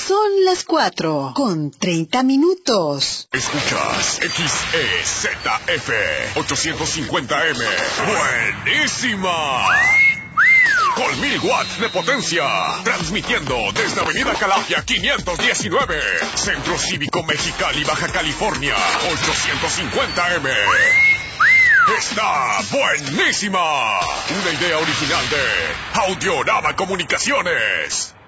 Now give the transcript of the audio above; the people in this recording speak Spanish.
Son las 4:30. Escuchas XEZF 850M. ¡Buenísima! Con 1000 watts de potencia. Transmitiendo desde Avenida Calafia 519. Centro Cívico Mexicali, Baja California. 850M. ¡Está buenísima! Una idea original de Audiorama Comunicaciones.